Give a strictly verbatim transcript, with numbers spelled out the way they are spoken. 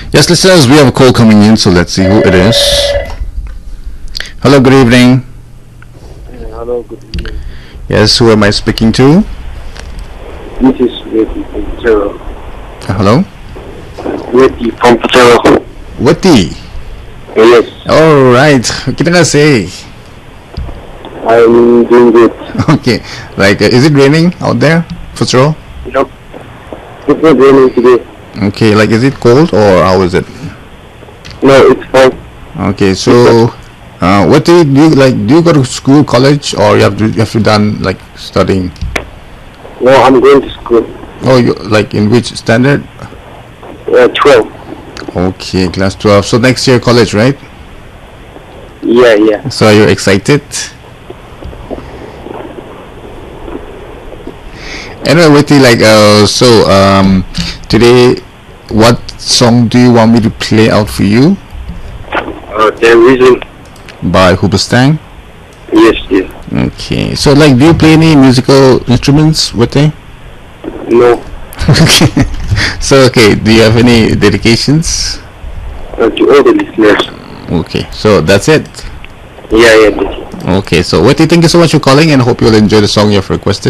Yes, listeners, we have a call coming in, so let's see who it is. Hello, good evening. Uh, hello, good evening. Yes, who am I speaking to? This is Weti from Patero. Uh, hello? Weti from Patero. Wati. Yes, Alright, kita na say. I'm doing good. Okay, like, uh, is it raining out there, Futsro? Nope. It's not raining today. Okay, like, is it cold or how is it? No, it's fine. Okay, so, uh, what do you do? Like, do you go to school, college, or you have to you have to done like studying? No, I'm going to school. Oh, you like in which standard? Uh, twelve. Okay, class twelve. So next year college, right? Yeah, yeah. So are you excited? Anyway, Witty, like, uh, so um, today, what song do you want me to play out for you? Uh, the reason. By Hoobastank? Yes, yes. Okay, so like, do you play any musical instruments, Witty? No. Okay. So okay, do you have any dedications? Uh, to all the listeners. Okay, so that's it. Yeah, yeah. That's it. Okay, so Witty, thank you so much for calling and hope you'll enjoy the song you have requested.